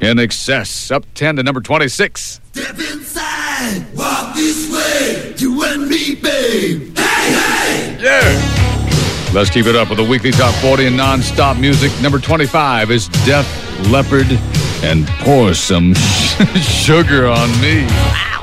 In Excess, up 10 to number 26. Step inside, walk this way, you and me, babe. Hey, hey! Yeah! Let's keep it up with the weekly top 40 and non-stop music. Number 25 is Def Leppard and Pour Some Sugar on Me.